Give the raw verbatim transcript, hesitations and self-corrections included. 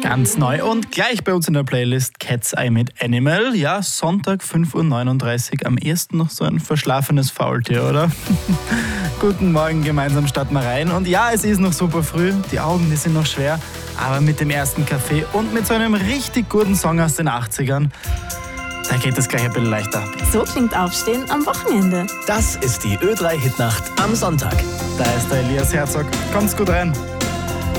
Ganz neu und gleich bei uns in der Playlist Cat's Eye mit Animal. Ja, Sonntag fünf Uhr neununddreißig. Am ersten noch so ein verschlafenes Faultier, oder? Guten Morgen, gemeinsam starten wir rein. Und ja, es ist noch super früh. Die Augen, die sind noch schwer. Aber mit dem ersten Kaffee und mit so einem richtig guten Song aus den achtzigern, da geht es gleich ein bisschen leichter. So klingt Aufstehen am Wochenende. Das ist die Ö drei Hitnacht am Sonntag. Da ist der Elias Herzog. Kommt's gut rein.